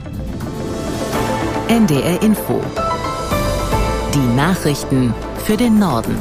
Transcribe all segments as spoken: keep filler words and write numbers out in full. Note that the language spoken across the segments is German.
N D R Info. Die Nachrichten für den Norden.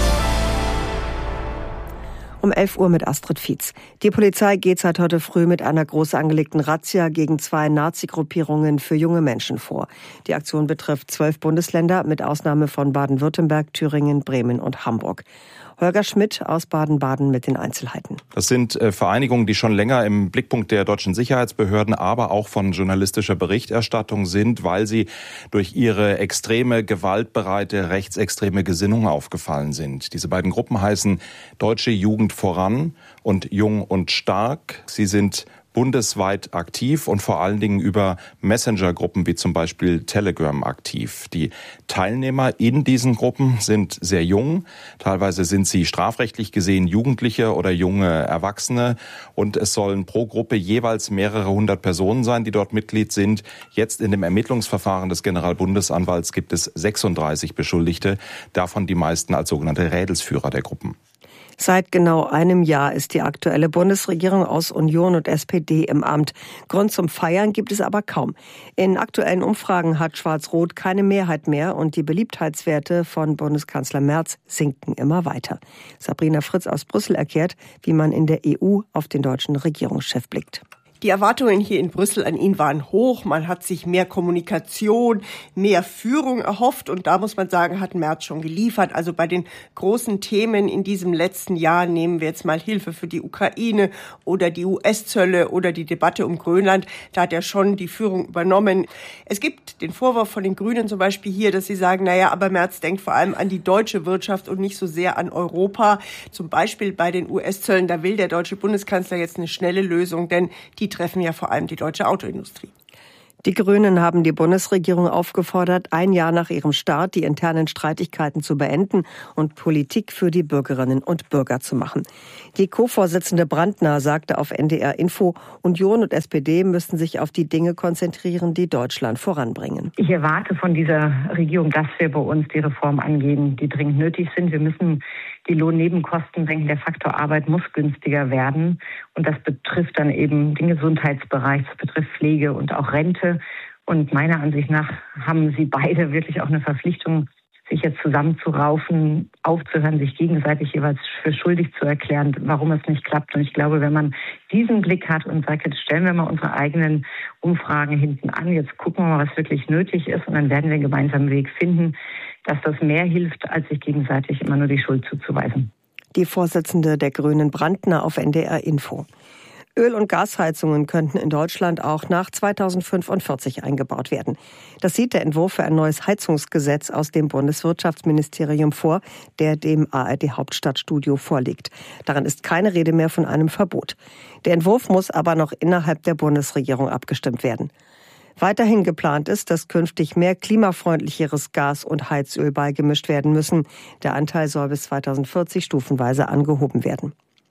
Um elf Uhr mit Astrid Fietz. Die Polizei geht seit heute früh mit einer groß angelegten Razzia gegen zwei Nazi-Gruppierungen für junge Menschen vor. Die Aktion betrifft zwölf Bundesländer mit Ausnahme von Baden-Württemberg, Thüringen, Bremen und Hamburg. Holger Schmidt aus Baden-Baden mit den Einzelheiten. Das sind äh, Vereinigungen, die schon länger im Blickpunkt der deutschen Sicherheitsbehörden, aber auch von journalistischer Berichterstattung sind, weil sie durch ihre extreme, gewaltbereite, rechtsextreme Gesinnung aufgefallen sind. Diese beiden Gruppen heißen Deutsche Jugend voran und Jung und Stark. Sie sind bundesweit aktiv und vor allen Dingen über Messenger-Gruppen wie zum Beispiel Telegram aktiv. Die Teilnehmer in diesen Gruppen sind sehr jung. Teilweise sind sie strafrechtlich gesehen Jugendliche oder junge Erwachsene. Und es sollen pro Gruppe jeweils mehrere hundert Personen sein, die dort Mitglied sind. Jetzt in dem Ermittlungsverfahren des Generalbundesanwalts gibt es sechsunddreißig Beschuldigte, davon die meisten als sogenannte Rädelsführer der Gruppen. Seit genau einem Jahr ist die aktuelle Bundesregierung aus Union und S P D im Amt. Grund zum Feiern gibt es aber kaum. In aktuellen Umfragen hat Schwarz-Rot keine Mehrheit mehr und die Beliebtheitswerte von Bundeskanzler Merz sinken immer weiter. Sabrina Fritz aus Brüssel erklärt, wie man in der E U auf den deutschen Regierungschef blickt. Die Erwartungen hier in Brüssel an ihn waren hoch. Man hat sich mehr Kommunikation, mehr Führung erhofft. Und da muss man sagen, hat Merz schon geliefert. Also bei den großen Themen in diesem letzten Jahr nehmen wir jetzt mal Hilfe für die Ukraine oder die U S-Zölle oder die Debatte um Grönland. Da hat er schon die Führung übernommen. Es gibt den Vorwurf von den Grünen zum Beispiel hier, dass sie sagen, naja, aber Merz denkt vor allem an die deutsche Wirtschaft und nicht so sehr an Europa. Zum Beispiel bei den U S-Zöllen, da will der deutsche Bundeskanzler jetzt eine schnelle Lösung, denn die Die treffen ja vor allem die deutsche Autoindustrie. Die Grünen haben die Bundesregierung aufgefordert, ein Jahr nach ihrem Start die internen Streitigkeiten zu beenden und Politik für die Bürgerinnen und Bürger zu machen. Die Co-Vorsitzende Brandner sagte auf N D R Info, Union und S P D müssten sich auf die Dinge konzentrieren, die Deutschland voranbringen. Ich erwarte von dieser Regierung, dass wir bei uns die Reformen angehen, die dringend nötig sind. Wir müssen die Lohnnebenkosten senken. Der Faktor Arbeit muss günstiger werden. Und das betrifft dann eben den Gesundheitsbereich, das betrifft Pflege und auch Rente. Und meiner Ansicht nach haben sie beide wirklich auch eine Verpflichtung, sich jetzt zusammenzuraufen, aufzuhören, sich gegenseitig jeweils für schuldig zu erklären, warum es nicht klappt. Und ich glaube, wenn man diesen Blick hat und sagt, jetzt stellen wir mal unsere eigenen Umfragen hinten an, jetzt gucken wir mal, was wirklich nötig ist und dann werden wir einen gemeinsamen Weg finden, dass das mehr hilft, als sich gegenseitig immer nur die Schuld zuzuweisen. Die Vorsitzende der Grünen Brandner auf N D R Info. Öl- und Gasheizungen könnten in Deutschland auch nach zweitausendfünfundvierzig eingebaut werden. Das sieht der Entwurf für ein neues Heizungsgesetz aus dem Bundeswirtschaftsministerium vor, der dem A R D Hauptstadtstudio vorliegt. Daran ist keine Rede mehr von einem Verbot. Der Entwurf muss aber noch innerhalb der Bundesregierung abgestimmt werden. Weiterhin geplant ist, dass künftig mehr klimafreundlicheres Gas und Heizöl beigemischt werden müssen. Der Anteil soll bis zweitausendvierzig stufenweise angehoben werden.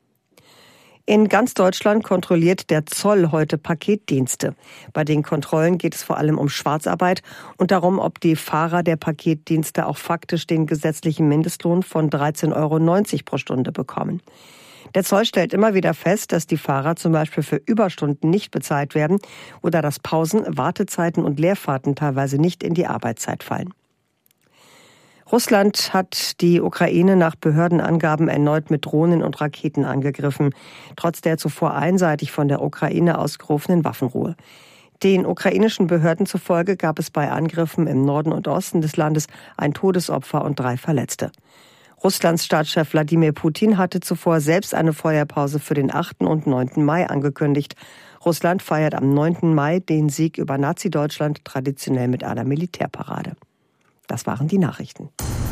In ganz Deutschland kontrolliert der Zoll heute Paketdienste. Bei den Kontrollen geht es vor allem um Schwarzarbeit und darum, ob die Fahrer der Paketdienste auch faktisch den gesetzlichen Mindestlohn von dreizehn Euro neunzig pro Stunde bekommen. Der Zoll stellt immer wieder fest, dass die Fahrer zum Beispiel für Überstunden nicht bezahlt werden oder dass Pausen, Wartezeiten und Leerfahrten teilweise nicht in die Arbeitszeit fallen. Russland hat die Ukraine nach Behördenangaben erneut mit Drohnen und Raketen angegriffen, trotz der zuvor einseitig von der Ukraine ausgerufenen Waffenruhe. Den ukrainischen Behörden zufolge gab es bei Angriffen im Norden und Osten des Landes ein Todesopfer und drei Verletzte. Russlands Staatschef Wladimir Putin hatte zuvor selbst eine Feuerpause für den achten und neunten Mai angekündigt. Russland feiert am neunten Mai den Sieg über Nazi-Deutschland traditionell mit einer Militärparade. Das waren die Nachrichten.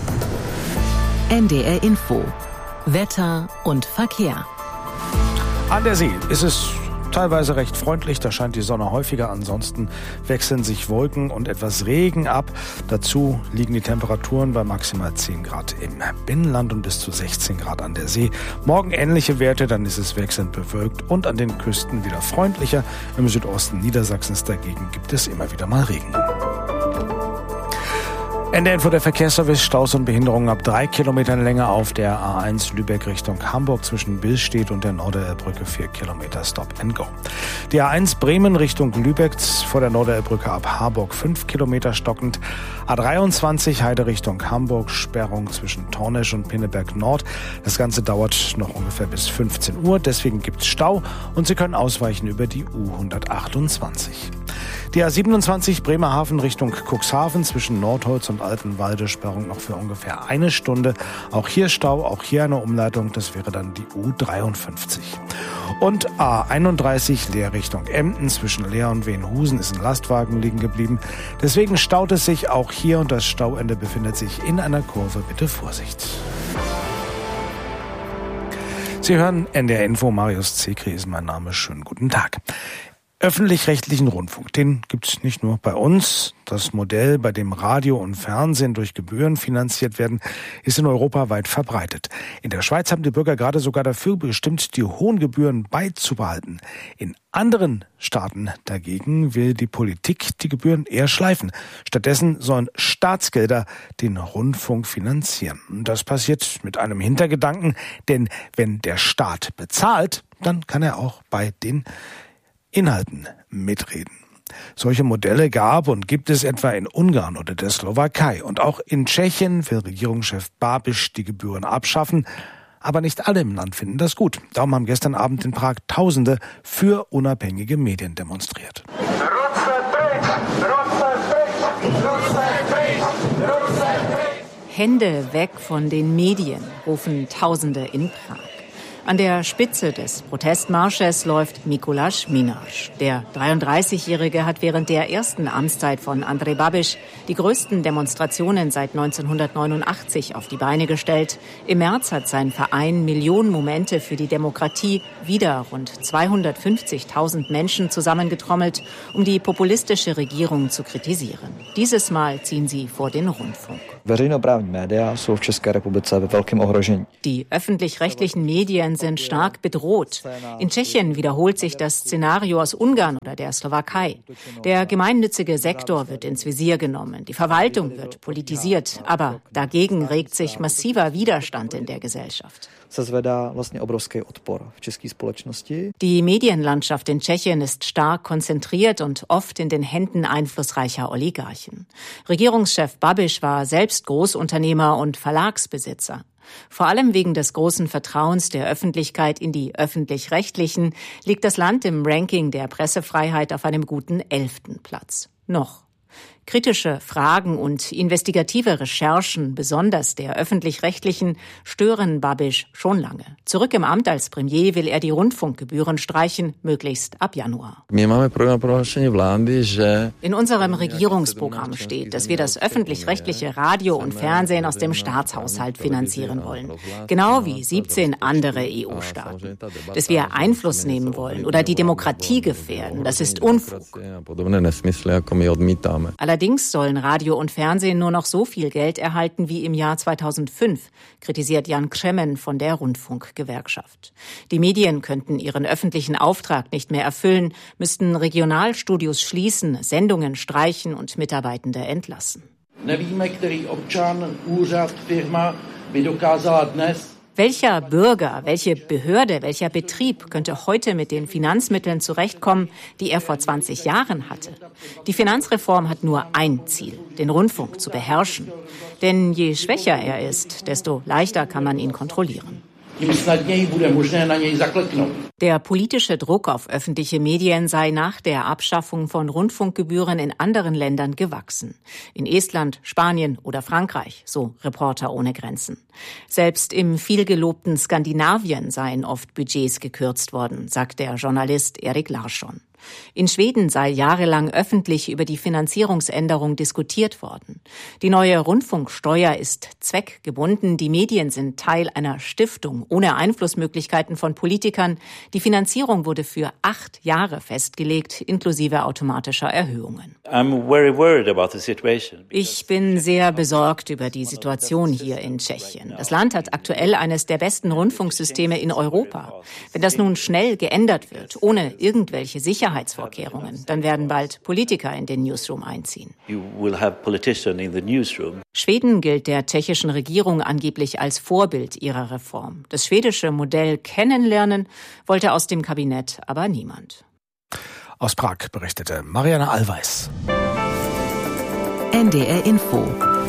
N D R Info. Wetter und Verkehr. An der See ist es teilweise recht freundlich, da scheint die Sonne häufiger. Ansonsten wechseln sich Wolken und etwas Regen ab. Dazu liegen die Temperaturen bei maximal zehn Grad im Binnenland und bis zu sechzehn Grad an der See. Morgen ähnliche Werte, dann ist es wechselnd bewölkt und an den Küsten wieder freundlicher. Im Südosten Niedersachsens dagegen gibt es immer wieder mal Regen. Ende Info der Verkehrsservice, Staus und Behinderungen ab drei Kilometern Länge auf der A eins Lübeck Richtung Hamburg zwischen Billstedt und der Norderelbrücke vier Kilometer Stop and Go. Die A eins Bremen Richtung Lübeck vor der Norderelbrücke ab Harburg fünf Kilometer stockend. A dreiundzwanzig Heide Richtung Hamburg, Sperrung zwischen Tornesch und Pinneberg Nord. Das Ganze dauert noch ungefähr bis fünfzehn Uhr, deswegen gibt's Stau und Sie können ausweichen über die U hundertachtundzwanzig. Die A siebenundzwanzig Bremerhaven Richtung Cuxhaven zwischen Nordholz und Altenwalde, Sperrung noch für ungefähr eine Stunde. Auch hier Stau, auch hier eine Umleitung, das wäre dann die U dreiundfünfzig. Und A einunddreißig Leer Richtung Emden zwischen Leer und Wenhusen ist ein Lastwagen liegen geblieben. Deswegen staut es sich auch hier und das Stauende befindet sich in einer Kurve. Bitte Vorsicht. Sie hören N D R Info, Marius Zekri ist mein Name. Schönen guten Tag. Öffentlich-rechtlichen Rundfunk, den gibt's nicht nur bei uns. Das Modell, bei dem Radio und Fernsehen durch Gebühren finanziert werden, ist in Europa weit verbreitet. In der Schweiz haben die Bürger gerade sogar dafür bestimmt, die hohen Gebühren beizubehalten. In anderen Staaten dagegen will die Politik die Gebühren eher schleifen. Stattdessen sollen Staatsgelder den Rundfunk finanzieren. Das passiert mit einem Hintergedanken, denn wenn der Staat bezahlt, dann kann er auch bei den Inhalten mitreden. Solche Modelle gab und gibt es etwa in Ungarn oder der Slowakei. Und auch in Tschechien will Regierungschef Babiš die Gebühren abschaffen. Aber nicht alle im Land finden das gut. Darum haben gestern Abend in Prag Tausende für unabhängige Medien demonstriert. Hände weg von den Medien, rufen Tausende in Prag. An der Spitze des Protestmarsches läuft Mikuláš Minář. Der dreiunddreißigjährige hat während der ersten Amtszeit von Andrej Babiš die größten Demonstrationen seit neunzehnhundertneunundachtzig auf die Beine gestellt. Im März hat sein Verein Millionen Momente für die Demokratie wieder rund zweihundertfünfzigtausend Menschen zusammengetrommelt, um die populistische Regierung zu kritisieren. Dieses Mal ziehen sie vor den Rundfunk. Die öffentlich-rechtlichen Medien sind stark bedroht. In Tschechien wiederholt sich das Szenario aus Ungarn oder der Slowakei. Der gemeinnützige Sektor wird ins Visier genommen, die Verwaltung wird politisiert, aber dagegen regt sich massiver Widerstand in der Gesellschaft. Die Medienlandschaft in Tschechien ist stark konzentriert und oft in den Händen einflussreicher Oligarchen. Regierungschef Babiš war selbst Großunternehmer und Verlagsbesitzer. Vor allem wegen des großen Vertrauens der Öffentlichkeit in die Öffentlich-Rechtlichen liegt das Land im Ranking der Pressefreiheit auf einem guten elften Platz. Noch. Kritische Fragen und investigative Recherchen, besonders der Öffentlich-Rechtlichen, stören Babiš schon lange. Zurück im Amt als Premier will er die Rundfunkgebühren streichen, möglichst ab Januar. In unserem Regierungsprogramm steht, dass wir das öffentlich-rechtliche Radio und Fernsehen aus dem Staatshaushalt finanzieren wollen. Genau wie siebzehn andere E U-Staaten. Dass wir Einfluss nehmen wollen oder die Demokratie gefährden, das ist Unfug. Allerdings sollen Radio und Fernsehen nur noch so viel Geld erhalten wie im Jahr zweitausendfünf, kritisiert Jan Křemen von der Rundfunkgewerkschaft. Die Medien könnten ihren öffentlichen Auftrag nicht mehr erfüllen, müssten Regionalstudios schließen, Sendungen streichen und Mitarbeitende entlassen. Nevíme, který občan, úřad, firma by dokázala dnes. Welcher Bürger, welche Behörde, welcher Betrieb könnte heute mit den Finanzmitteln zurechtkommen, die er vor zwanzig Jahren hatte? Die Finanzreform hat nur ein Ziel, den Rundfunk zu beherrschen. Denn je schwächer er ist, desto leichter kann man ihn kontrollieren. Der politische Druck auf öffentliche Medien sei nach der Abschaffung von Rundfunkgebühren in anderen Ländern gewachsen. In Estland, Spanien oder Frankreich, so Reporter ohne Grenzen. Selbst im vielgelobten Skandinavien seien oft Budgets gekürzt worden, sagt der Journalist Erik Larsson. In Schweden sei jahrelang öffentlich über die Finanzierungsänderung diskutiert worden. Die neue Rundfunksteuer ist zweckgebunden. Die Medien sind Teil einer Stiftung ohne Einflussmöglichkeiten von Politikern. Die Finanzierung wurde für acht Jahre festgelegt, inklusive automatischer Erhöhungen. Ich bin sehr besorgt über die Situation hier in Tschechien. Das Land hat aktuell eines der besten Rundfunksysteme in Europa. Wenn das nun schnell geändert wird, ohne irgendwelche Sicherheit, Sicherheitsvorkehrungen. Dann werden bald Politiker in den Newsroom einziehen. You will have politicians in the newsroom. Schweden gilt der tschechischen Regierung angeblich als Vorbild ihrer Reform. Das schwedische Modell kennenlernen wollte aus dem Kabinett aber niemand. Aus Prag berichtete Marianne Allweis. N D R Info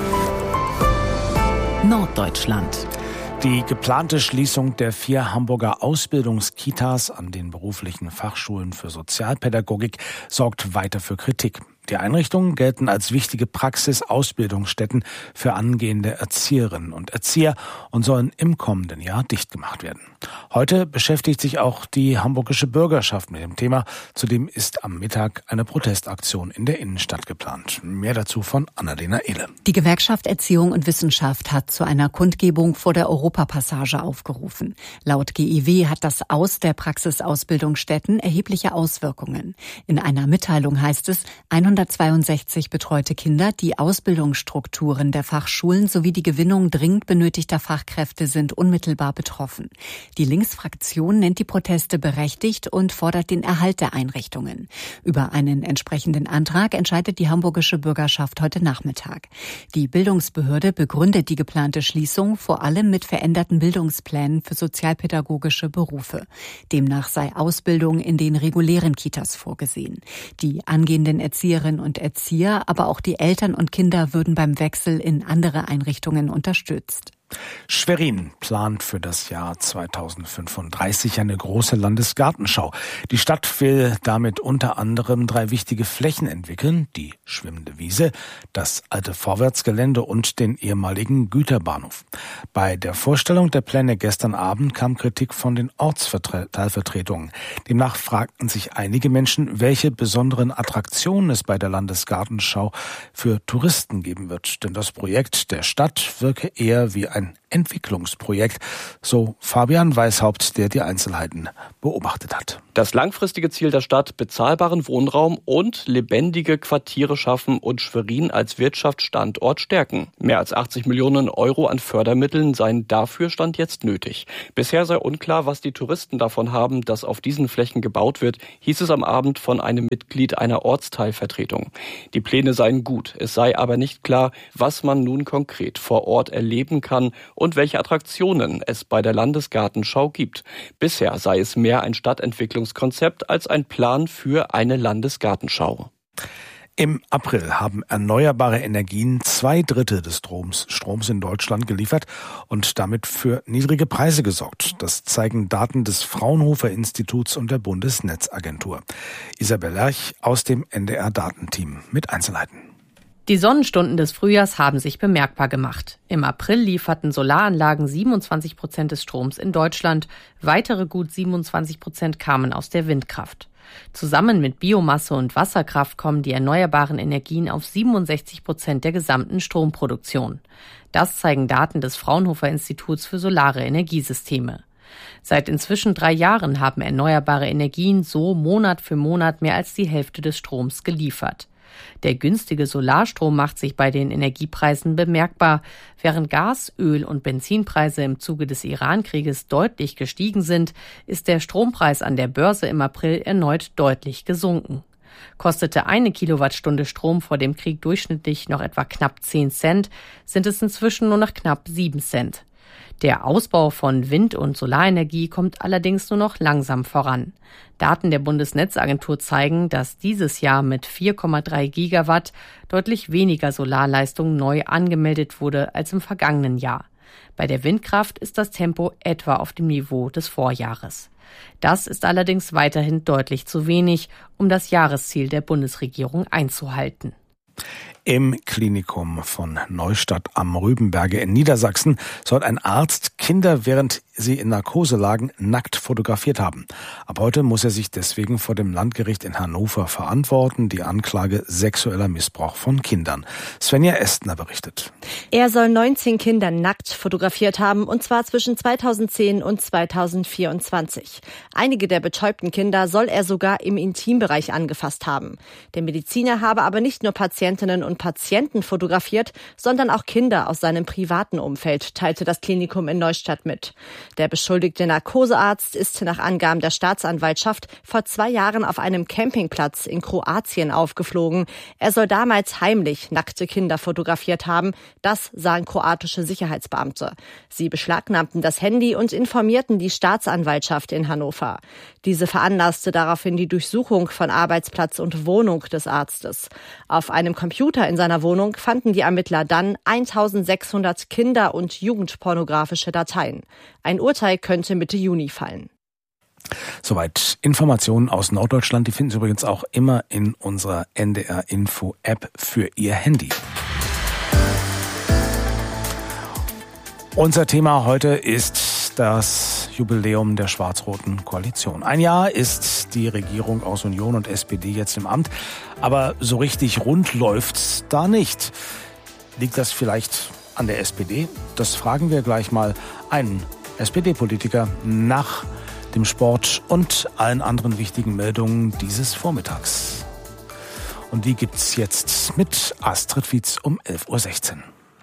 Norddeutschland. Die geplante Schließung der vier Hamburger Ausbildungskitas an den beruflichen Fachschulen für Sozialpädagogik sorgt weiter für Kritik. Die Einrichtungen gelten als wichtige Praxis-Ausbildungsstätten für angehende Erzieherinnen und Erzieher und sollen im kommenden Jahr dicht gemacht werden. Heute beschäftigt sich auch die hamburgische Bürgerschaft mit dem Thema. Zudem ist am Mittag eine Protestaktion in der Innenstadt geplant. Mehr dazu von Annalena Ehle. Die Gewerkschaft Erziehung und Wissenschaft hat zu einer Kundgebung vor der Europapassage aufgerufen. Laut G I W hat das Aus der Praxisausbildungsstätten erhebliche Auswirkungen. In einer Mitteilung heißt es, hundertzweiundsechzig betreute Kinder, die Ausbildungsstrukturen der Fachschulen sowie die Gewinnung dringend benötigter Fachkräfte sind unmittelbar betroffen. Die Linksfraktion nennt die Proteste berechtigt und fordert den Erhalt der Einrichtungen. Über einen entsprechenden Antrag entscheidet die hamburgische Bürgerschaft heute Nachmittag. Die Bildungsbehörde begründet die geplante Schließung vor allem mit veränderten Bildungsplänen für sozialpädagogische Berufe. Demnach sei Ausbildung in den regulären Kitas vorgesehen. Die angehenden Erzieherinnen und Erzieher, aber auch die Eltern und Kinder würden beim Wechsel in andere Einrichtungen unterstützt. Schwerin plant für das Jahr zweitausendfünfunddreißig eine große Landesgartenschau. Die Stadt will damit unter anderem drei wichtige Flächen entwickeln: die schwimmende Wiese, das alte Vorwärtsgelände und den ehemaligen Güterbahnhof. Bei der Vorstellung der Pläne gestern Abend kam Kritik von den Ortsteilvertretungen. Demnach fragten sich einige Menschen, welche besonderen Attraktionen es bei der Landesgartenschau für Touristen geben wird. Denn das Projekt der Stadt wirke eher wie ein Entwicklungsprojekt, so Fabian Weishaupt, der die Einzelheiten beobachtet hat. Das langfristige Ziel der Stadt: bezahlbaren Wohnraum und lebendige Quartiere schaffen und Schwerin als Wirtschaftsstandort stärken. Mehr als achtzig Millionen Euro an Fördermitteln seien dafür Stand jetzt nötig. Bisher sei unklar, was die Touristen davon haben, dass auf diesen Flächen gebaut wird, hieß es am Abend von einem Mitglied einer Ortsteilvertretung. Die Pläne seien gut, es sei aber nicht klar, was man nun konkret vor Ort erleben kann und welche Attraktionen es bei der Landesgartenschau gibt. Bisher sei es mehr ein Stadtentwicklungskonzept als ein Plan für eine Landesgartenschau. Im April haben erneuerbare Energien zwei Drittel des Stroms, Stroms in Deutschland geliefert und damit für niedrige Preise gesorgt. Das zeigen Daten des Fraunhofer Instituts und der Bundesnetzagentur. Isabel Lerch aus dem N D R-Datenteam mit Einzelheiten. Die Sonnenstunden des Frühjahrs haben sich bemerkbar gemacht. Im April lieferten Solaranlagen siebenundzwanzig Prozent des Stroms in Deutschland. Weitere gut siebenundzwanzig Prozent kamen aus der Windkraft. Zusammen mit Biomasse und Wasserkraft kommen die erneuerbaren Energien auf siebenundsechzig Prozent der gesamten Stromproduktion. Das zeigen Daten des Fraunhofer Instituts für solare Energiesysteme. Seit inzwischen drei Jahren haben erneuerbare Energien so Monat für Monat mehr als die Hälfte des Stroms geliefert. Der günstige Solarstrom macht sich bei den Energiepreisen bemerkbar. Während Gas-, Öl- und Benzinpreise im Zuge des Iran-Krieges deutlich gestiegen sind, ist der Strompreis an der Börse im April erneut deutlich gesunken. Kostete eine Kilowattstunde Strom vor dem Krieg durchschnittlich noch etwa knapp zehn Cent, sind es inzwischen nur noch knapp sieben Cent. Der Ausbau von Wind- und Solarenergie kommt allerdings nur noch langsam voran. Daten der Bundesnetzagentur zeigen, dass dieses Jahr mit vier Komma drei Gigawatt deutlich weniger Solarleistung neu angemeldet wurde als im vergangenen Jahr. Bei der Windkraft ist das Tempo etwa auf dem Niveau des Vorjahres. Das ist allerdings weiterhin deutlich zu wenig, um das Jahresziel der Bundesregierung einzuhalten. Im Klinikum von Neustadt am Rübenberge in Niedersachsen soll ein Arzt Kinder, während sie in Narkose lagen, nackt fotografiert haben. Ab heute muss er sich deswegen vor dem Landgericht in Hannover verantworten. Die Anklage sexueller Missbrauch von Kindern. Svenja Estner berichtet. Er soll neunzehn Kinder nackt fotografiert haben, und zwar zwischen zweitausendzehn und zweitausendvierundzwanzig. Einige der betäubten Kinder soll er sogar im Intimbereich angefasst haben. Der Mediziner habe aber nicht nur Patientinnen und und Patienten fotografiert, sondern auch Kinder aus seinem privaten Umfeld, teilte das Klinikum in Neustadt mit. Der beschuldigte Narkosearzt ist nach Angaben der Staatsanwaltschaft vor zwei Jahren auf einem Campingplatz in Kroatien aufgeflogen. Er soll damals heimlich nackte Kinder fotografiert haben. Das sahen kroatische Sicherheitsbeamte. Sie beschlagnahmten das Handy und informierten die Staatsanwaltschaft in Hannover. Diese veranlasste daraufhin die Durchsuchung von Arbeitsplatz und Wohnung des Arztes. Auf einem Computer in seiner Wohnung fanden die Ermittler dann eintausendsechshundert Kinder- und jugendpornografische Dateien. Ein Urteil könnte Mitte Juni fallen. Soweit Informationen aus Norddeutschland. Die finden Sie übrigens auch immer in unserer N D R Info App für Ihr Handy. Unser Thema heute ist das Jubiläum der schwarz-roten Koalition. Ein Jahr ist die Regierung aus Union und S P D jetzt im Amt, aber so richtig rund läuft's da nicht. Liegt das vielleicht an der S P D? Das fragen wir gleich mal einen S P D-Politiker nach dem Sport und allen anderen wichtigen Meldungen dieses Vormittags. Und die gibt's jetzt mit Astrid Fietz um elf Uhr sechzehn.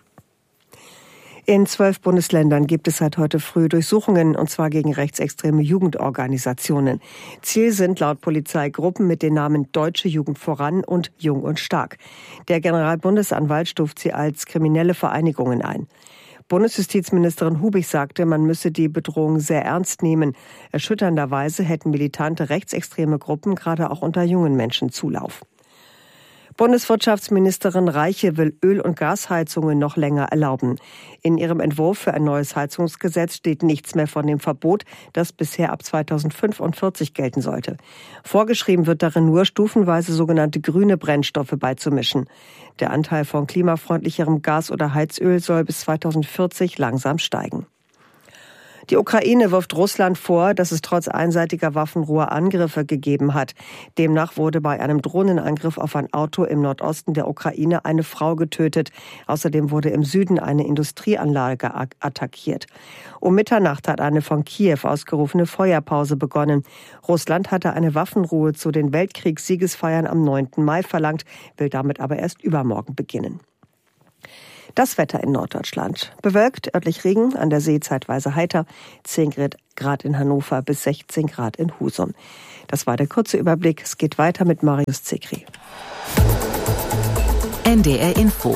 In zwölf Bundesländern gibt es seit heute früh Durchsuchungen, und zwar gegen rechtsextreme Jugendorganisationen. Ziel sind laut Polizei Gruppen mit den Namen Deutsche Jugend voran und Jung und Stark. Der Generalbundesanwalt stuft sie als kriminelle Vereinigungen ein. Bundesjustizministerin Hubig sagte, man müsse die Bedrohung sehr ernst nehmen. Erschütternderweise hätten militante rechtsextreme Gruppen gerade auch unter jungen Menschen Zulauf. Bundeswirtschaftsministerin Reiche will Öl- und Gasheizungen noch länger erlauben. In ihrem Entwurf für ein neues Heizungsgesetz steht nichts mehr von dem Verbot, das bisher ab zweitausendfünfundvierzig gelten sollte. Vorgeschrieben wird darin nur, stufenweise sogenannte grüne Brennstoffe beizumischen. Der Anteil von klimafreundlicherem Gas oder Heizöl soll bis zweitausendvierzig langsam steigen. Die Ukraine wirft Russland vor, dass es trotz einseitiger Waffenruhe Angriffe gegeben hat. Demnach wurde bei einem Drohnenangriff auf ein Auto im Nordosten der Ukraine eine Frau getötet. Außerdem wurde im Süden eine Industrieanlage attackiert. Um Mitternacht hat eine von Kiew ausgerufene Feuerpause begonnen. Russland hatte eine Waffenruhe zu den Weltkriegssiegesfeiern am neunten Mai verlangt, will damit aber erst übermorgen beginnen. Das Wetter in Norddeutschland. Bewölkt, örtlich Regen, an der See zeitweise heiter, zehn Grad in Hannover bis sechzehn Grad in Husum. Das war der kurze Überblick. Es geht weiter mit Marius Zekri. N D R Info.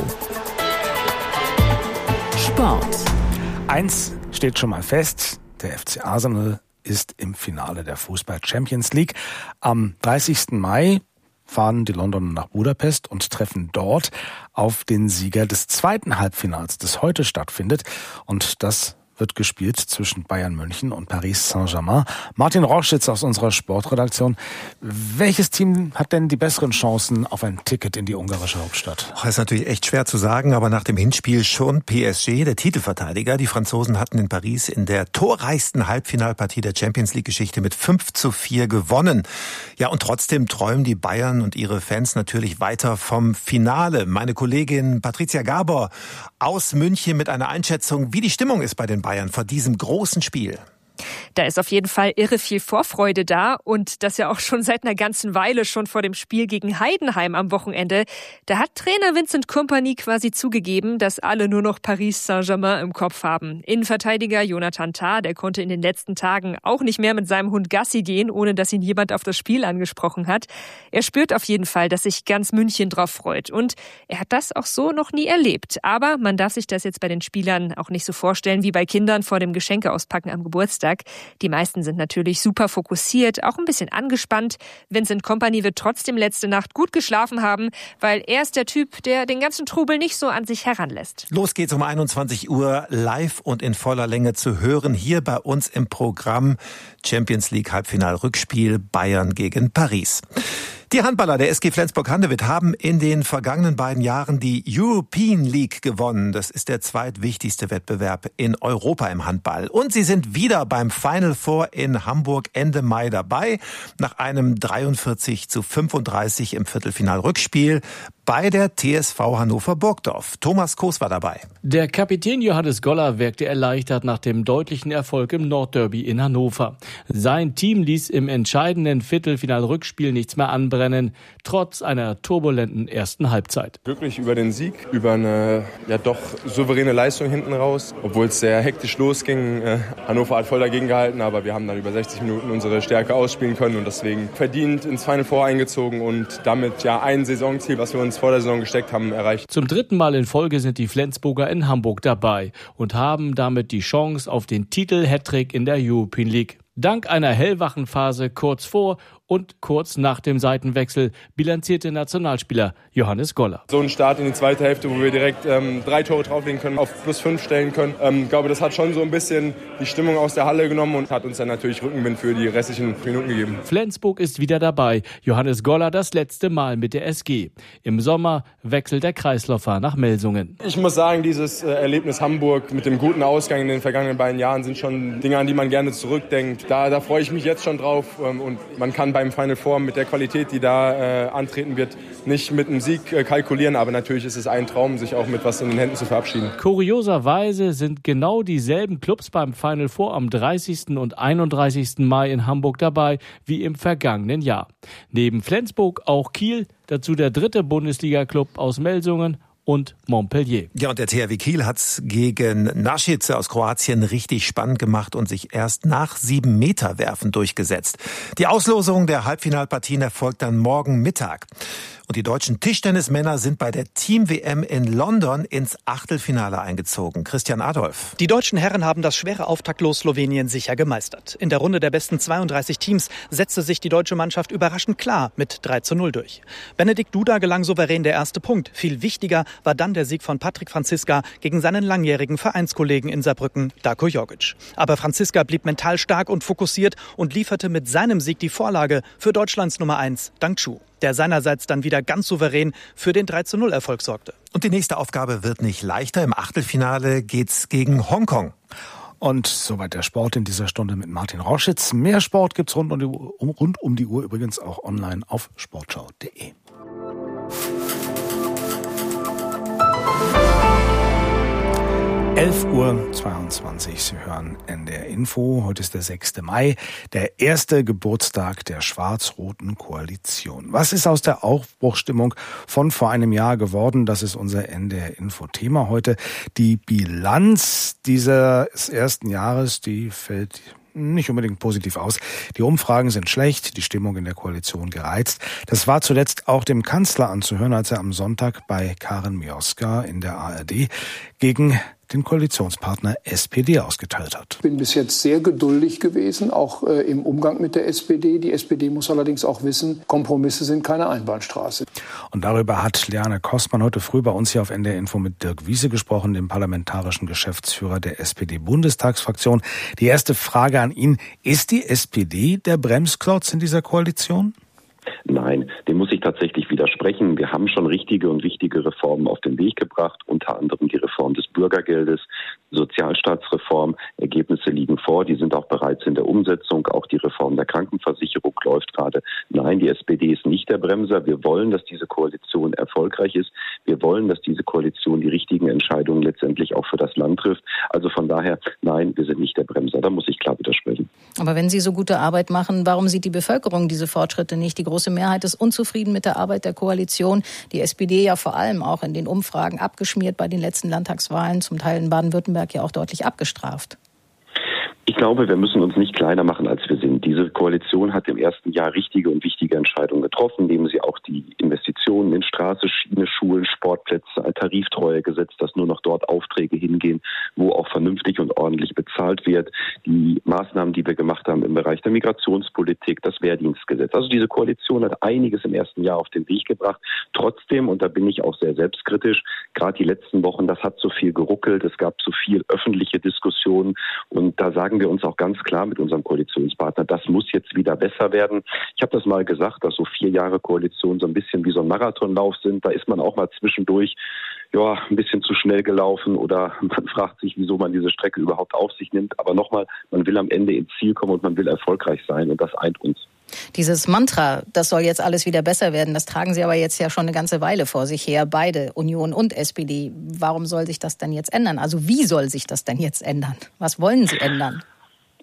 Sport. Eins steht schon mal fest, der F C Arsenal ist im Finale der Fußball Champions League. Am dreißigsten Mai fahren die Londoner nach Budapest und treffen dort auf den Sieger des zweiten Halbfinals, das heute stattfindet. Und das wird gespielt zwischen Bayern München und Paris Saint-Germain. Martin Roschitz aus unserer Sportredaktion. Welches Team hat denn die besseren Chancen auf ein Ticket in die ungarische Hauptstadt? Das ist natürlich echt schwer zu sagen, aber nach dem Hinspiel schon P S G, der Titelverteidiger. Die Franzosen hatten in Paris in der torreichsten Halbfinalpartie der Champions-League-Geschichte mit fünf zu vier gewonnen. Ja, und trotzdem träumen die Bayern und ihre Fans natürlich weiter vom Finale. Meine Kollegin Patricia Gabor aus München mit einer Einschätzung, wie die Stimmung ist bei den Bayern vor diesem großen Spiel. Da ist auf jeden Fall irre viel Vorfreude da und das ja auch schon seit einer ganzen Weile, schon vor dem Spiel gegen Heidenheim am Wochenende. Da hat Trainer Vincent Kompany quasi zugegeben, dass alle nur noch Paris Saint-Germain im Kopf haben. Innenverteidiger Jonathan Tah, der konnte in den letzten Tagen auch nicht mehr mit seinem Hund Gassi gehen, ohne dass ihn jemand auf das Spiel angesprochen hat. Er spürt auf jeden Fall, dass sich ganz München drauf freut und er hat das auch so noch nie erlebt. Aber man darf sich das jetzt bei den Spielern auch nicht so vorstellen wie bei Kindern vor dem Geschenkeauspacken am Geburtstag. Die meisten sind natürlich super fokussiert, auch ein bisschen angespannt. Vincent Kompany wird trotzdem letzte Nacht gut geschlafen haben, weil er ist der Typ, der den ganzen Trubel nicht so an sich heranlässt. Los geht's um einundzwanzig Uhr, live und in voller Länge zu hören, hier bei uns im Programm Champions League Halbfinal-Rückspiel Bayern gegen Paris. Die Handballer der S G Flensburg-Handewitt haben in den vergangenen beiden Jahren die European League gewonnen. Das ist der zweitwichtigste Wettbewerb in Europa im Handball. Und sie sind wieder beim Final Four in Hamburg Ende Mai dabei, nach einem dreiundvierzig zu fünfunddreißig im Viertelfinal-Rückspiel bei der T S V Hannover Burgdorf. Thomas Koos war dabei. Der Kapitän Johannes Goller wirkte erleichtert nach dem deutlichen Erfolg im Nordderby in Hannover. Sein Team ließ im entscheidenden Viertelfinal-Rückspiel nichts mehr anbrechen Rekordrennen, trotz einer turbulenten ersten Halbzeit. Glücklich über den Sieg, über eine ja doch souveräne Leistung hinten raus, obwohl es sehr hektisch losging. Äh, Hannover hat voll dagegen gehalten, aber wir haben dann über sechzig Minuten unsere Stärke ausspielen können und deswegen verdient ins Final Four eingezogen und damit ja ein Saisonziel, was wir uns vor der Saison gesteckt haben, erreicht. Zum dritten Mal in Folge sind die Flensburger in Hamburg dabei und haben damit die Chance auf den Titel-Hattrick in der European League. Dank einer hellwachen Phase kurz vor und kurz nach dem Seitenwechsel bilanzierte Nationalspieler Johannes Goller. So ein Start in die zweite Hälfte, wo wir direkt ähm, drei Tore drauflegen können, auf plus fünf stellen können. Ich ähm, glaube, das hat schon so ein bisschen die Stimmung aus der Halle genommen und hat uns dann natürlich Rückenwind für die restlichen Minuten gegeben. Flensburg ist wieder dabei. Johannes Goller das letzte Mal mit der S G. Im Sommer wechselt der Kreisläufer nach Melsungen. Ich muss sagen, dieses äh, Erlebnis Hamburg mit dem guten Ausgang in den vergangenen beiden Jahren sind schon Dinge, an die man gerne zurückdenkt. Da, da freue ich mich jetzt schon drauf ähm, und man kann beim Final Four mit der Qualität, die da äh, antreten wird, nicht mit einem Sieg äh, kalkulieren, aber natürlich ist es ein Traum, sich auch mit was in den Händen zu verabschieden. Kurioserweise sind genau dieselben Clubs beim Final Four am dreißigsten und einunddreißigsten Mai in Hamburg dabei wie im vergangenen Jahr. Neben Flensburg auch Kiel, dazu der dritte Bundesliga-Club aus Melsungen und Montpellier. Ja, und der T H W Kiel hat's gegen Nasice aus Kroatien richtig spannend gemacht und sich erst nach sieben Meter Werfen durchgesetzt. Die Auslosung der Halbfinalpartien erfolgt dann morgen Mittag. Und die deutschen Tischtennismänner sind bei der Team-W M in London ins Achtelfinale eingezogen. Christian Adolf. Die deutschen Herren haben das schwere Auftaktlos Slowenien sicher gemeistert. In der Runde der besten zweiunddreißig Teams setzte sich die deutsche Mannschaft überraschend klar mit drei zu null durch. Benedikt Duda gelang souverän der erste Punkt. Viel wichtiger war dann der Sieg von Patrik Franziska gegen seinen langjährigen Vereinskollegen in Saarbrücken, Darko Jogic. Aber Franziska blieb mental stark und fokussiert und lieferte mit seinem Sieg die Vorlage für Deutschlands Nummer eins, Dang Chu, der seinerseits dann wieder ganz souverän für den drei zu null Erfolg sorgte. Und die nächste Aufgabe wird nicht leichter. Im Achtelfinale geht's gegen Hongkong. Und soweit der Sport in dieser Stunde mit Martin Rauschitz. Mehr Sport gibt's rund um die Uhr, rund um die Uhr übrigens auch online auf sportschau punkt de. elf Uhr zweiundzwanzig, Sie hören N D R Info. Heute ist der sechste Mai, der erste Geburtstag der schwarz-roten Koalition. Was ist aus der Aufbruchsstimmung von vor einem Jahr geworden? Das ist unser N D R Info-Thema heute. Die Bilanz dieses ersten Jahres, die fällt nicht unbedingt positiv aus. Die Umfragen sind schlecht, die Stimmung in der Koalition gereizt. Das war zuletzt auch dem Kanzler anzuhören, als er am Sonntag bei Karen Mioska in der A R D gegen den Koalitionspartner S P D ausgeteilt hat. Ich bin bis jetzt sehr geduldig gewesen, auch äh, im Umgang mit der S P D. Die S P D muss allerdings auch wissen, Kompromisse sind keine Einbahnstraße. Und darüber hat Liane Kostmann heute früh bei uns hier auf N D R Info mit Dirk Wiese gesprochen, dem parlamentarischen Geschäftsführer der S P D-Bundestagsfraktion. Die erste Frage an ihn: Ist die S P D der Bremsklotz in dieser Koalition? Nein, dem muss ich tatsächlich widersprechen. Wir haben schon richtige und wichtige Reformen auf den Weg gebracht, unter anderem die Reform des Bürgergeldes, Sozialstaatsreform. Ergebnisse liegen vor, die sind auch bereits in der Umsetzung. Auch die Reform der Krankenversicherung läuft gerade. Nein, die S P D ist nicht der Bremser. Wir wollen, dass diese Koalition erfolgreich ist. Wir wollen, dass diese Koalition die richtigen Entscheidungen letztendlich auch für das Land trifft. Also von daher, nein, wir sind nicht der Bremser. Da muss ich klar widersprechen. Aber wenn Sie so gute Arbeit machen, warum sieht die Bevölkerung diese Fortschritte nicht? Die große Mehrheit ist unzufrieden mit der Arbeit der Koalition. Die S P D ja vor allem auch in den Umfragen abgeschmiert bei den letzten Landtagswahlen, zum Teil in Baden-Württemberg ja auch deutlich abgestraft. Ich glaube, wir müssen uns nicht kleiner machen, als wir sind. Diese Koalition hat im ersten Jahr richtige und wichtige Entscheidungen getroffen, indem sie auch die Investitionen in Straße, Schiene, Schulen, Sportplätze, ein Tariftreuegesetz, dass nur noch dort Aufträge hingehen, wo auch vernünftig und ordentlich bezahlt wird. Die Maßnahmen, die wir gemacht haben im Bereich der Migrationspolitik, das Wehrdienstgesetz. Also diese Koalition hat einiges im ersten Jahr auf den Weg gebracht. Trotzdem, und da bin ich auch sehr selbstkritisch, gerade die letzten Wochen, das hat so viel geruckelt, es gab so viel öffentliche Diskussionen und da sagen wir uns auch ganz klar mit unserem Koalitionspartner, das muss jetzt wieder besser werden. Ich habe das mal gesagt, dass so vier Jahre Koalition so ein bisschen wie so ein Marathonlauf sind. Da ist man auch mal zwischendurch ja, ein bisschen zu schnell gelaufen oder man fragt sich, wieso man diese Strecke überhaupt auf sich nimmt. Aber nochmal, man will am Ende ins Ziel kommen und man will erfolgreich sein und das eint uns. Dieses Mantra, das soll jetzt alles wieder besser werden, das tragen Sie aber jetzt ja schon eine ganze Weile vor sich her, beide, Union und S P D. Warum soll sich das denn jetzt ändern? Also wie soll sich das denn jetzt ändern? Was wollen Sie ändern?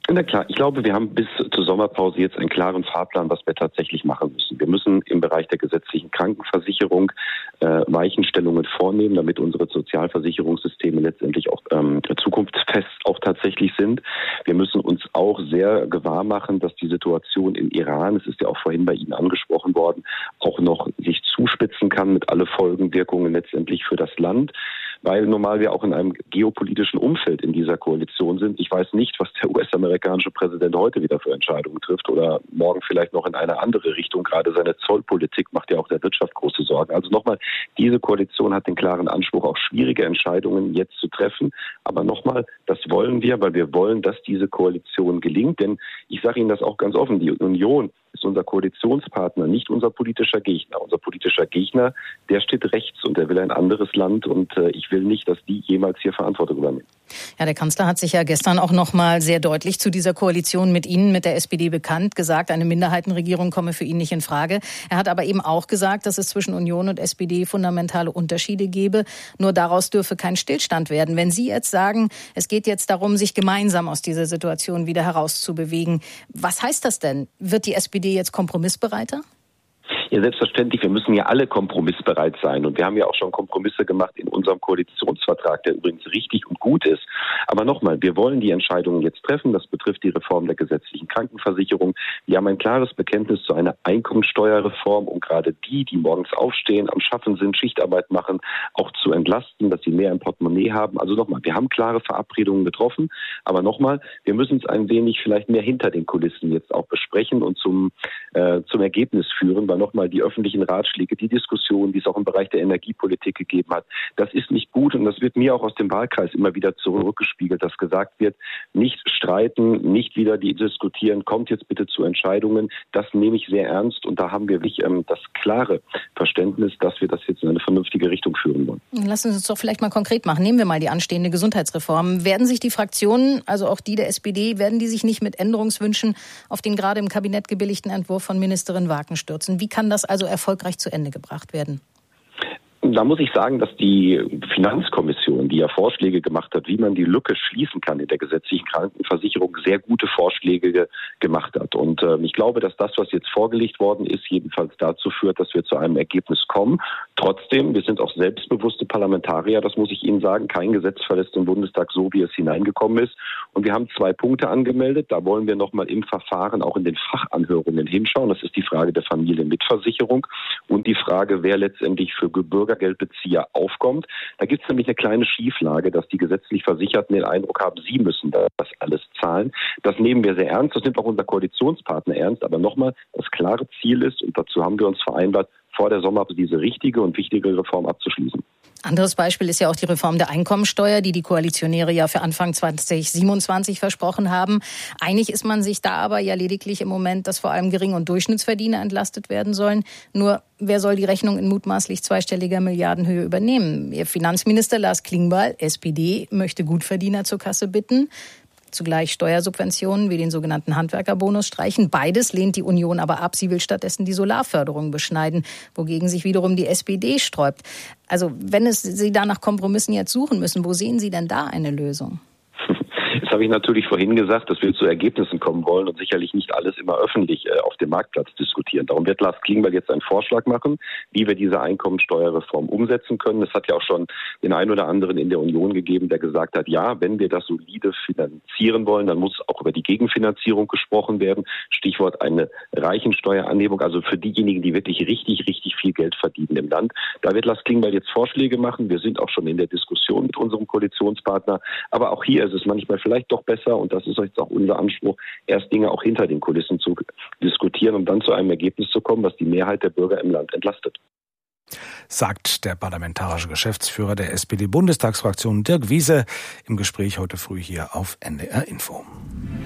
Na klar, ich glaube, wir haben bis zur Sommerpause jetzt einen klaren Fahrplan, was wir tatsächlich machen müssen. Wir müssen im Bereich der gesetzlichen Krankenversicherung äh, Weichenstellungen vornehmen, damit unsere Sozialversicherungssysteme letztendlich auch ähm, zukunftsfest auch tatsächlich sind. Wir müssen uns auch sehr gewahr machen, dass die Situation im Iran, es ist ja auch vorhin bei Ihnen angesprochen worden, auch noch sich zuspitzen kann mit alle Folgenwirkungen letztendlich für das Land, weil normal wir auch in einem geopolitischen Umfeld in dieser Koalition sind. Ich weiß nicht, was der U S-amerikanische Präsident heute wieder für Entscheidungen trifft oder morgen vielleicht noch in eine andere Richtung. Gerade seine Zollpolitik macht ja auch der Wirtschaft große Sorgen. Also nochmal, diese Koalition hat den klaren Anspruch, auch schwierige Entscheidungen jetzt zu treffen. Aber nochmal, das wollen wir, weil wir wollen, dass diese Koalition gelingt. Denn ich sage Ihnen das auch ganz offen, die Union ist unser Koalitionspartner, nicht unser politischer Gegner. Unser politischer Gegner, der steht rechts und der will ein anderes Land und äh, ich will nicht, dass die jemals hier Verantwortung übernehmen. Ja, der Kanzler hat sich ja gestern auch noch mal sehr deutlich zu dieser Koalition mit Ihnen, mit der S P D bekannt, gesagt, eine Minderheitenregierung komme für ihn nicht in Frage. Er hat aber eben auch gesagt, dass es zwischen Union und S P D fundamentale Unterschiede gebe. Nur daraus dürfe kein Stillstand werden. Wenn Sie jetzt sagen, es geht jetzt darum, sich gemeinsam aus dieser Situation wieder herauszubewegen, was heißt das denn? Wird die S P D jetzt kompromissbereiter? Ja, selbstverständlich. Wir müssen ja alle kompromissbereit sein. Und wir haben ja auch schon Kompromisse gemacht in unserem Koalitionsvertrag, der übrigens richtig und gut ist. Aber nochmal, wir wollen die Entscheidungen jetzt treffen. Das betrifft die Reform der gesetzlichen Krankenversicherung. Wir haben ein klares Bekenntnis zu einer Einkommensteuerreform, um gerade die, die morgens aufstehen, am Schaffen sind, Schichtarbeit machen, auch zu entlasten, dass sie mehr im Portemonnaie haben. Also nochmal, wir haben klare Verabredungen getroffen. Aber nochmal, wir müssen es ein wenig vielleicht mehr hinter den Kulissen jetzt auch besprechen und zum, äh, zum Ergebnis führen, weil nochmal die öffentlichen Ratschläge, die Diskussion, die es auch im Bereich der Energiepolitik gegeben hat, das ist nicht gut und das wird mir auch aus dem Wahlkreis immer wieder zurückgespiegelt, dass gesagt wird, nicht streiten, nicht wieder die diskutieren, kommt jetzt bitte zu Entscheidungen. Das nehme ich sehr ernst und da haben wir wirklich ähm, das klare Verständnis, dass wir das jetzt in eine vernünftige Richtung führen wollen. Lassen Sie uns doch vielleicht mal konkret machen. Nehmen wir mal die anstehende Gesundheitsreform. Werden sich die Fraktionen, also auch die der S P D, werden die sich nicht mit Änderungswünschen auf den gerade im Kabinett gebilligten Entwurf von Ministerin Waken stürzen? Wie kann das also erfolgreich zu Ende gebracht werden? Da muss ich sagen, dass die Finanzkommission, die ja Vorschläge gemacht hat, wie man die Lücke schließen kann in der gesetzlichen Krankenversicherung, sehr gute Vorschläge ge- gemacht hat. Und äh, ich glaube, dass das, was jetzt vorgelegt worden ist, jedenfalls dazu führt, dass wir zu einem Ergebnis kommen. Trotzdem, wir sind auch selbstbewusste Parlamentarier, das muss ich Ihnen sagen. Kein Gesetz verlässt den Bundestag so, wie es hineingekommen ist. Und wir haben zwei Punkte angemeldet. Da wollen wir nochmal im Verfahren auch in den Fachanhörungen hinschauen. Das ist die Frage der Familienmitversicherung und die Frage, wer letztendlich für Bürger Geldbezieher aufkommt. Da gibt es nämlich eine kleine Schieflage, dass die gesetzlich Versicherten den Eindruck haben, sie müssen das alles zahlen. Das nehmen wir sehr ernst, das nimmt auch unser Koalitionspartner ernst. Aber nochmal, das klare Ziel ist, und dazu haben wir uns vereinbart, vor der Sommerpause diese richtige und wichtige Reform abzuschließen. Anderes Beispiel ist ja auch die Reform der Einkommensteuer, die die Koalitionäre ja für Anfang zwanzig siebenundzwanzig versprochen haben. Einig ist man sich da aber ja lediglich im Moment, dass vor allem Gering- und Durchschnittsverdiener entlastet werden sollen. Nur, wer soll die Rechnung in mutmaßlich zweistelliger Milliardenhöhe übernehmen? Ihr Finanzminister Lars Klingbeil, S P D, möchte Gutverdiener zur Kasse bitten. Zugleich Steuersubventionen wie den sogenannten Handwerkerbonus streichen. Beides lehnt die Union aber ab. Sie will stattdessen die Solarförderung beschneiden, wogegen sich wiederum die S P D sträubt. Also wenn es Sie da nach Kompromissen jetzt suchen müssen, wo sehen Sie denn da eine Lösung? Das habe ich natürlich vorhin gesagt, dass wir zu Ergebnissen kommen wollen und sicherlich nicht alles immer öffentlich äh, auf dem Marktplatz diskutieren. Darum wird Lars Klingbeil jetzt einen Vorschlag machen, wie wir diese Einkommensteuerreform umsetzen können. Es hat ja auch schon den einen oder anderen in der Union gegeben, der gesagt hat, ja, wenn wir das solide finanzieren wollen, dann muss auch über die Gegenfinanzierung gesprochen werden. Stichwort eine Reichensteueranhebung, also für diejenigen, die wirklich richtig, richtig viel Geld verdienen im Land. Da wird Lars Klingbeil jetzt Vorschläge machen. Wir sind auch schon in der Diskussion mit unserem Koalitionspartner. Aber auch hier ist es manchmal vielleicht doch besser, und das ist jetzt auch unser Anspruch, erst Dinge auch hinter den Kulissen zu diskutieren, um dann zu einem Ergebnis zu kommen, was die Mehrheit der Bürger im Land entlastet. Sagt der parlamentarische Geschäftsführer der S P D-Bundestagsfraktion Dirk Wiese im Gespräch heute früh hier auf N D R Info.